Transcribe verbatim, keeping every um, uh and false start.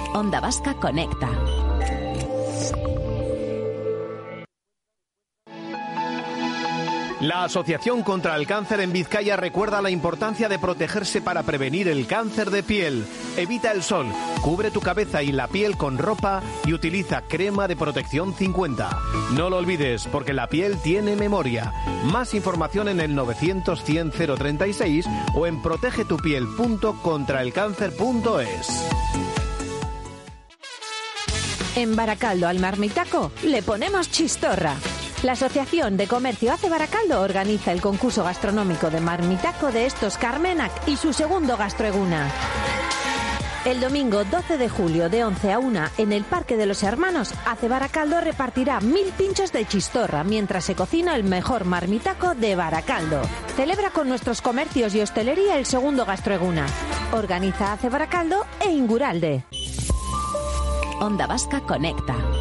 Onda Vasca Conecta. La Asociación contra el Cáncer en Vizcaya recuerda la importancia de protegerse para prevenir el cáncer de piel. Evita el sol, cubre tu cabeza y la piel con ropa y utiliza crema de protección cincuenta. No lo olvides, porque la piel tiene memoria. Más información en el novecientos cien cero treinta y seis o en protegetupiel punto contra el cáncer punto es. En Baracaldo al marmitaco le ponemos chistorra. La Asociación de Comercio Ace Baracaldo organiza el concurso gastronómico de marmitaco de estos Carmenac y su segundo gastroeguna. El domingo doce de julio de once a una en el Parque de los Hermanos, Ace Baracaldo repartirá mil pinchos de chistorra mientras se cocina el mejor marmitaco de Baracaldo. Celebra con nuestros comercios y hostelería el segundo gastroeguna. Organiza Ace Baracaldo e Inguralde. Onda Vasca Conecta.